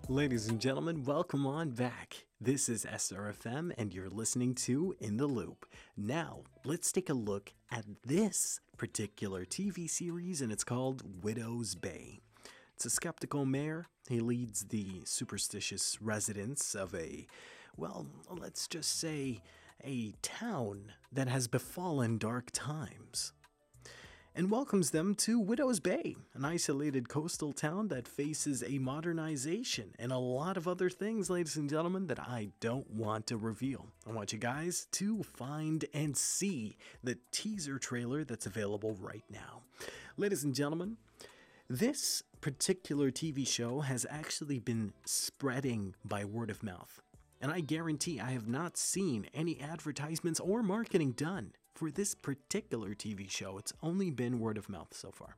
Ladies and gentlemen, welcome on back. This is SRFM and you're listening to In the Loop. Now, let's take a look at this particular TV series and it's called Widow's Bay. It's a skeptical mayor. He leads the superstitious residents of let's just say, a town that has befallen dark times, and welcomes them to Widow's Bay, an isolated coastal town that faces a modernization and a lot of other things, ladies and gentlemen, that I don't want to reveal. I want you guys to find and see the teaser trailer that's available right now. Ladies and gentlemen, this particular TV show has actually been spreading by word of mouth. And I guarantee I have not seen any advertisements or marketing done for this particular TV show. It's only been word of mouth so far.